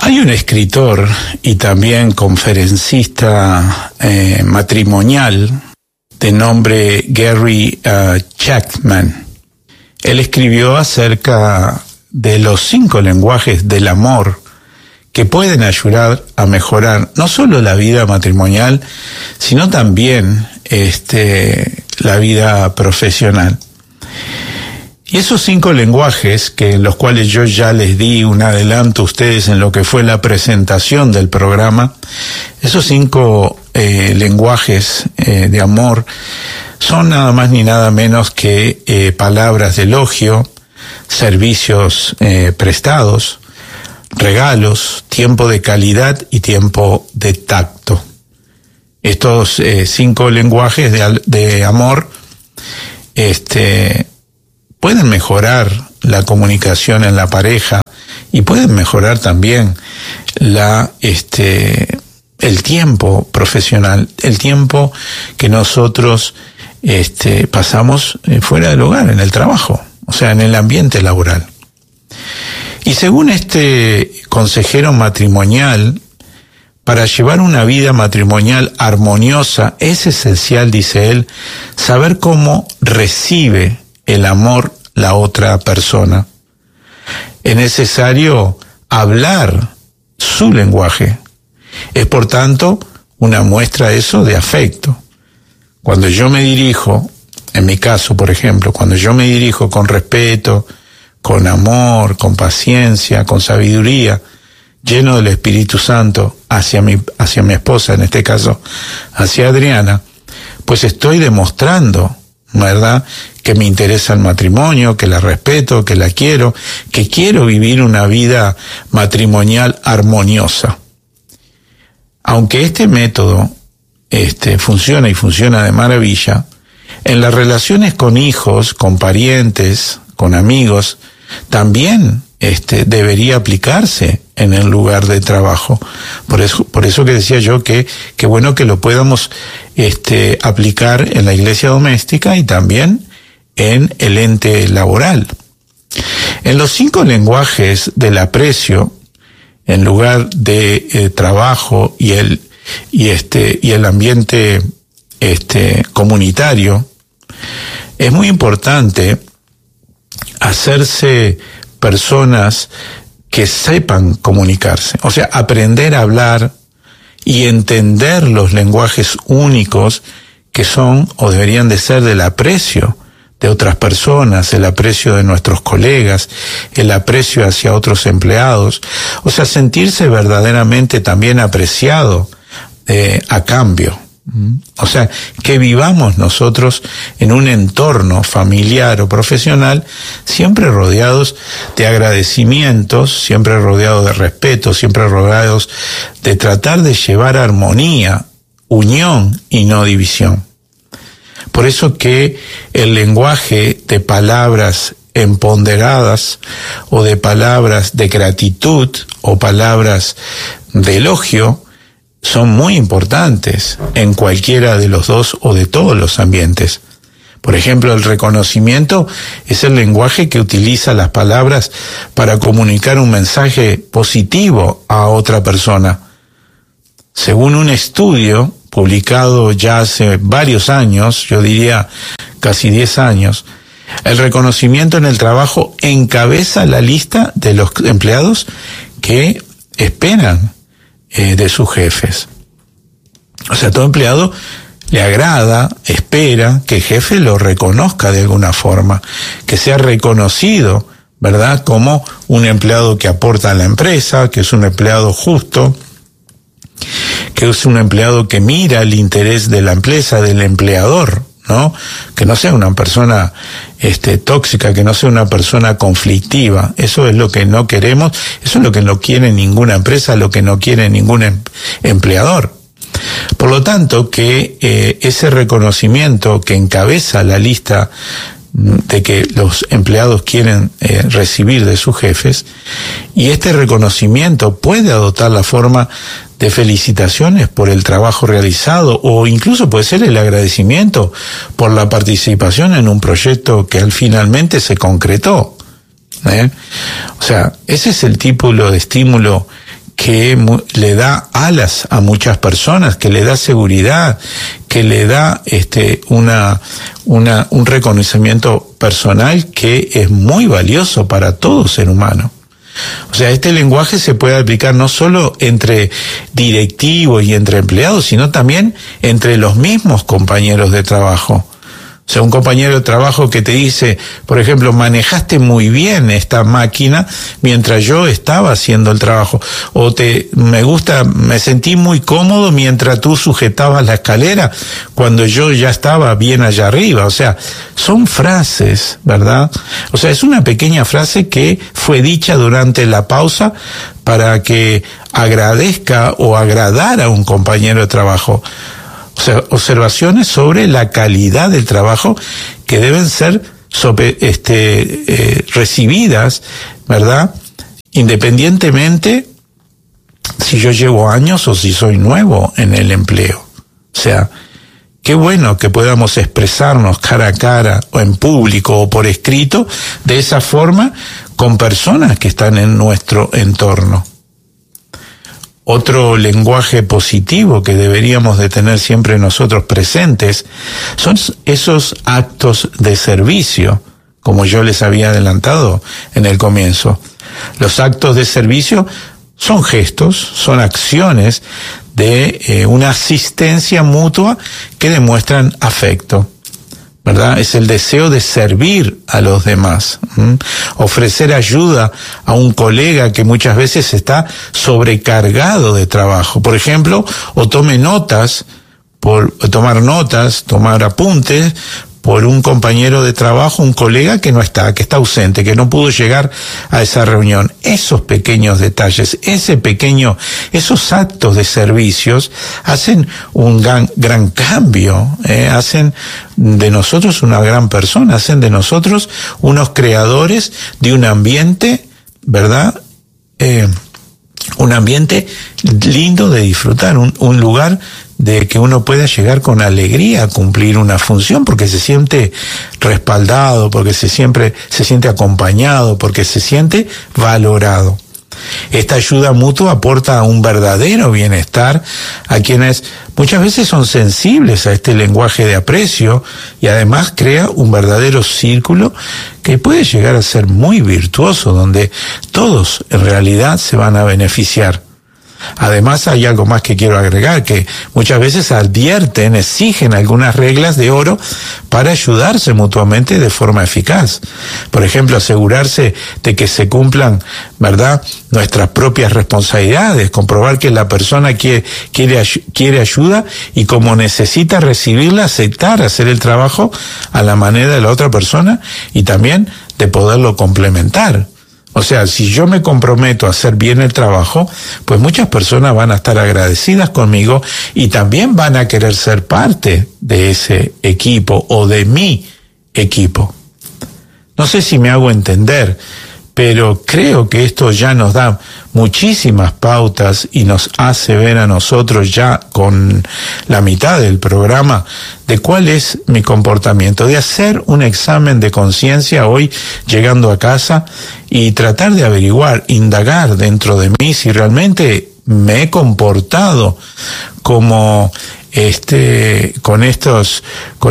Hay un escritor y también conferencista matrimonial de nombre Gary Chapman. Él escribió acerca de los 5 lenguajes del amor que pueden ayudar a mejorar no solo la vida matrimonial, sino también la vida profesional. Y esos 5 lenguajes, los cuales yo ya les di un adelanto a ustedes en lo que fue la presentación del programa, esos 5 lenguajes de amor son nada más ni nada menos que palabras de elogio, servicios prestados, regalos, tiempo de calidad y tiempo de tacto. Estos 5 lenguajes de amor pueden mejorar la comunicación en la pareja y pueden mejorar también el tiempo profesional, el tiempo que nosotros pasamos fuera del hogar, en el trabajo, o sea, en el ambiente laboral. Y según este consejero matrimonial, para llevar una vida matrimonial armoniosa es esencial, dice él, saber cómo recibe el amor la otra persona. Es necesario hablar su lenguaje. Es por tanto una muestra eso de afecto. Cuando yo me dirijo, en mi caso por ejemplo, cuando yo me dirijo con respeto, con amor, con paciencia, con sabiduría, lleno del Espíritu Santo hacia mi esposa, en este caso hacia Adriana, pues estoy demostrando, ¿verdad?, que me interesa el matrimonio, que la respeto, que la quiero, que quiero vivir una vida matrimonial armoniosa. Aunque este método funciona y funciona de maravilla, en las relaciones con hijos, con parientes, con amigos, también debería aplicarse en el lugar de trabajo. Por eso que decía yo que bueno que lo podamos aplicar en la iglesia doméstica y también en el ente laboral. En los 5 lenguajes del aprecio, en lugar de trabajo y el ambiente comunitario, es muy importante hacerse personas que sepan comunicarse, o sea, aprender a hablar y entender los lenguajes únicos que son o deberían de ser del aprecio de otras personas, el aprecio de nuestros colegas, el aprecio hacia otros empleados, o sea, sentirse verdaderamente también apreciado a cambio. O sea, que vivamos nosotros en un entorno familiar o profesional siempre rodeados de agradecimientos, siempre rodeados de respeto, siempre rodeados de tratar de llevar armonía, unión y no división. Por eso que el lenguaje de palabras empoderadas o de palabras de gratitud o palabras de elogio son muy importantes en cualquiera de los dos o de todos los ambientes. Por ejemplo, el reconocimiento es el lenguaje que utiliza las palabras para comunicar un mensaje positivo a otra persona. Según un estudio publicado ya hace varios años, yo diría casi 10 años, el reconocimiento en el trabajo encabeza la lista de los empleados que esperan de sus jefes. O sea, todo empleado le agrada, espera que el jefe lo reconozca de alguna forma, que sea reconocido, ¿verdad?, como un empleado que aporta a la empresa, que es un empleado justo, que es un empleado que mira el interés de la empresa, del empleador, ¿no? Que no sea una persona tóxica, que no sea una persona conflictiva. Eso es lo que no queremos, eso es lo que no quiere ninguna empresa, lo que no quiere ningún empleador. Por lo tanto, que ese reconocimiento que encabeza la lista de que los empleados quieren recibir de sus jefes, y este reconocimiento puede adoptar la forma de felicitaciones por el trabajo realizado, o incluso puede ser el agradecimiento por la participación en un proyecto que finalmente se concretó. O sea, ese es el tipo de estímulo que le da alas a muchas personas, que le da seguridad, que le da un reconocimiento personal que es muy valioso para todo ser humano. O sea, este lenguaje se puede aplicar no solo entre directivos y entre empleados, sino también entre los mismos compañeros de trabajo. O sea, un compañero de trabajo que te dice, por ejemplo, manejaste muy bien esta máquina mientras yo estaba haciendo el trabajo. O me sentí muy cómodo mientras tú sujetabas la escalera cuando yo ya estaba bien allá arriba. O sea, son frases, ¿verdad? O sea, es una pequeña frase que fue dicha durante la pausa para que agradezca o agradara a un compañero de trabajo. O sea, observaciones sobre la calidad del trabajo que deben ser recibidas, ¿verdad? Independientemente si yo llevo años o si soy nuevo en el empleo. O sea, qué bueno que podamos expresarnos cara a cara o en público o por escrito de esa forma con personas que están en nuestro entorno. Otro lenguaje positivo que deberíamos de tener siempre nosotros presentes son esos actos de servicio, como yo les había adelantado en el comienzo. Los actos de servicio son gestos, son acciones de una asistencia mutua que demuestran afecto, ¿verdad? Es el deseo de servir a los demás, ofrecer ayuda a un colega que muchas veces está sobrecargado de trabajo. Por ejemplo, o tomar notas, tomar apuntes por un compañero de trabajo, un colega que está ausente, que no pudo llegar a esa reunión. Esos pequeños detalles, esos actos de servicios hacen un gran cambio, hacen de nosotros una gran persona, hacen de nosotros unos creadores de un ambiente, ¿verdad? Un ambiente lindo de disfrutar, un lugar de que uno pueda llegar con alegría a cumplir una función porque se siente respaldado, porque se siente acompañado, porque se siente valorado. Esta ayuda mutua aporta un verdadero bienestar a quienes muchas veces son sensibles a este lenguaje de aprecio y además crea un verdadero círculo que puede llegar a ser muy virtuoso, donde todos en realidad se van a beneficiar. Además hay algo más que quiero agregar, que muchas veces exigen algunas reglas de oro para ayudarse mutuamente de forma eficaz. Por ejemplo, asegurarse de que se cumplan, ¿verdad?, nuestras propias responsabilidades, comprobar que la persona quiere ayuda y como necesita recibirla, aceptar hacer el trabajo a la manera de la otra persona y también de poderlo complementar. O sea, si yo me comprometo a hacer bien el trabajo, pues muchas personas van a estar agradecidas conmigo y también van a querer ser parte de ese equipo o de mi equipo. No sé si me hago entender, pero creo que esto ya nos da muchísimas pautas y nos hace ver a nosotros ya con la mitad del programa de cuál es mi comportamiento, de hacer un examen de conciencia hoy llegando a casa y tratar de averiguar, indagar dentro de mí si realmente me he comportado como con estos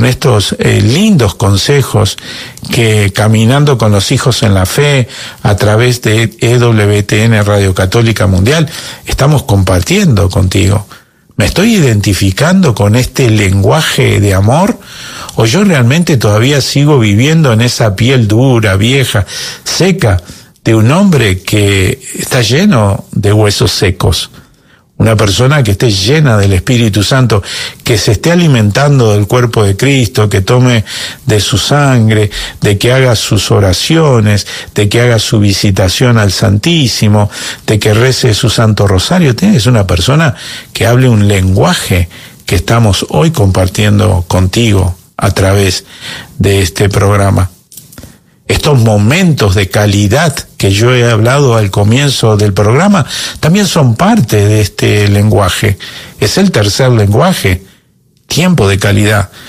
lindos consejos que caminando con los hijos en la fe a través de EWTN Radio Católica Mundial estamos compartiendo contigo. ¿Me estoy identificando con este lenguaje de amor? ¿O yo realmente todavía sigo viviendo en esa piel dura, vieja, seca de un hombre que está lleno de huesos secos? Una persona que esté llena del Espíritu Santo, que se esté alimentando del cuerpo de Cristo, que tome de su sangre, de que haga sus oraciones, de que haga su visitación al Santísimo, de que rece su Santo Rosario. Es una persona que hable un lenguaje que estamos hoy compartiendo contigo a través de este programa. Estos momentos de calidad que yo he hablado al comienzo del programa también son parte de este lenguaje. Es el tercer lenguaje, tiempo de calidad,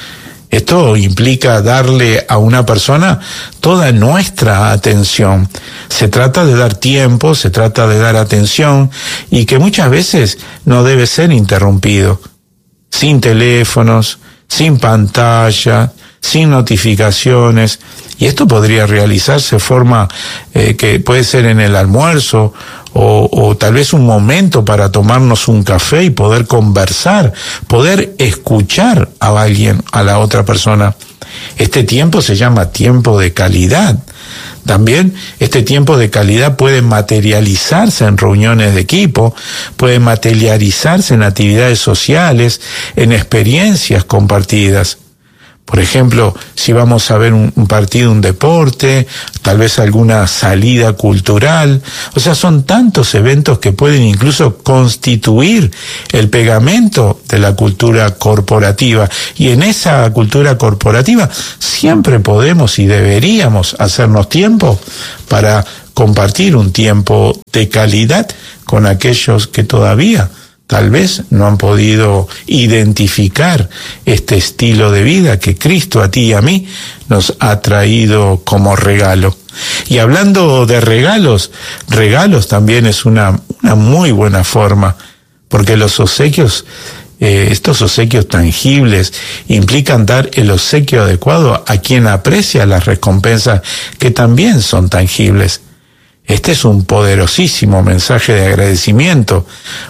Esto implica darle a una persona toda nuestra atención. Se trata de dar tiempo, se trata de dar atención, y que muchas veces no debe ser interrumpido. Sin teléfonos, sin pantalla, sin notificaciones. Y esto podría realizarse de forma que puede ser en el almuerzo, o tal vez un momento para tomarnos un café y poder conversar, poder escuchar a alguien, a la otra persona. Este tiempo se llama tiempo de calidad. También este tiempo de calidad puede materializarse en reuniones de equipo, puede materializarse en actividades sociales, en experiencias compartidas. Por ejemplo, si vamos a ver un partido, un deporte, tal vez alguna salida cultural. O sea, son tantos eventos que pueden incluso constituir el pegamento de la cultura corporativa. Y en esa cultura corporativa siempre podemos y deberíamos hacernos tiempo para compartir un tiempo de calidad con aquellos que todavía tal vez no han podido identificar este estilo de vida que Cristo a ti y a mí nos ha traído como regalo. Y hablando de regalos también es una muy buena forma, porque los obsequios, estos obsequios tangibles, implican dar el obsequio adecuado a quien aprecia las recompensas que también son tangibles. Este es un poderosísimo mensaje de agradecimiento,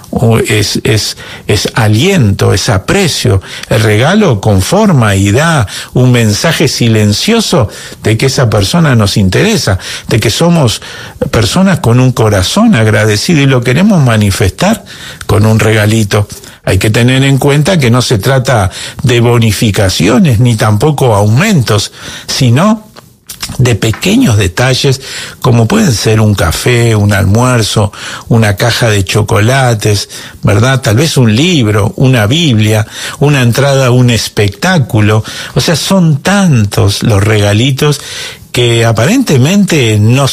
es aliento, es aprecio. El regalo conforma y da un mensaje silencioso de que esa persona nos interesa, de que somos personas con un corazón agradecido y lo queremos manifestar con un regalito. Hay que tener en cuenta que no se trata de bonificaciones ni tampoco aumentos, sino de pequeños detalles como pueden ser un café, un almuerzo, una caja de chocolates, ¿verdad? Tal vez un libro, una Biblia, una entrada a un espectáculo. O sea, son tantos los regalitos que aparentemente no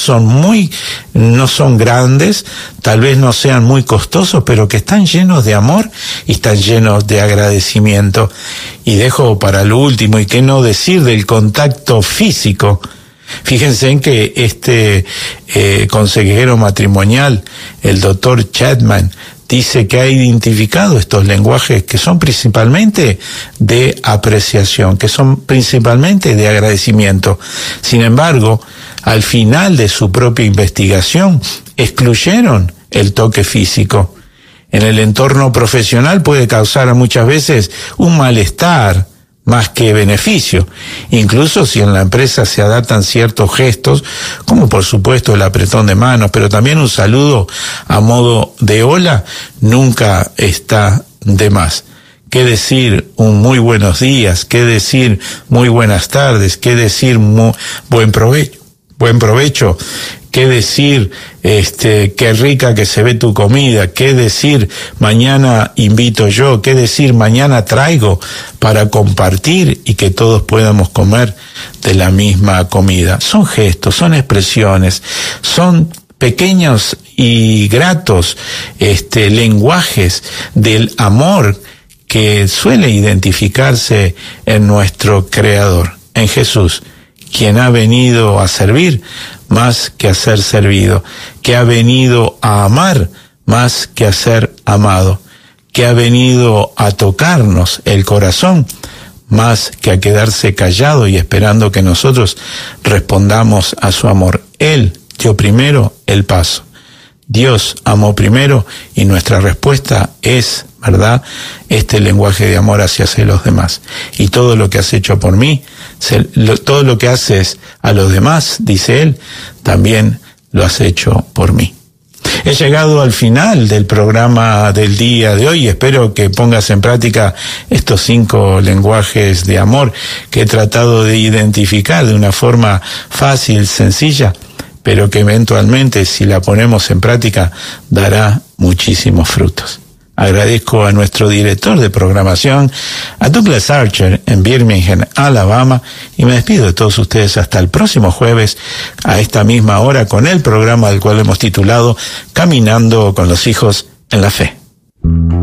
son grandes, tal vez no sean muy costosos, pero que están llenos de amor y están llenos de agradecimiento. Y dejo para lo último, y qué no decir del contacto físico. Fíjense en que este consejero matrimonial, el doctor Chapman, dice que ha identificado estos lenguajes que son principalmente de apreciación, que son principalmente de agradecimiento. Sin embargo, al final de su propia investigación, excluyeron el toque físico. En el entorno profesional puede causar muchas veces un malestar más que beneficio, incluso si en la empresa se adaptan ciertos gestos, como por supuesto el apretón de manos, pero también un saludo a modo de hola nunca está de más. ¿Qué decir un muy buenos días? ¿Qué decir muy buenas tardes? ¿Qué decir buen provecho? ¿Qué decir, qué rica que se ve tu comida? ¿Qué decir, mañana invito yo? ¿Qué decir, mañana traigo para compartir y que todos podamos comer de la misma comida? Son gestos, son expresiones, son pequeños y gratos, lenguajes del amor que suele identificarse en nuestro Creador, en Jesús, quien ha venido a servir más que a ser servido, que ha venido a amar más que a ser amado, que ha venido a tocarnos el corazón más que a quedarse callado y esperando que nosotros respondamos a su amor. Él dio primero el paso. Dios amó primero y nuestra respuesta es, ¿verdad?, este lenguaje de amor hacia los demás. Y todo lo que has hecho por mí, todo lo que haces a los demás, dice él, también lo has hecho por mí. He llegado al final del programa del día de hoy. Espero que pongas en práctica estos 5 lenguajes de amor que he tratado de identificar de una forma fácil, sencilla, pero que eventualmente, si la ponemos en práctica, dará muchísimos frutos. Agradezco a nuestro director de programación, a Douglas Archer, en Birmingham, Alabama, y me despido de todos ustedes hasta el próximo jueves, a esta misma hora, con el programa del cual hemos titulado Caminando con los hijos en la fe.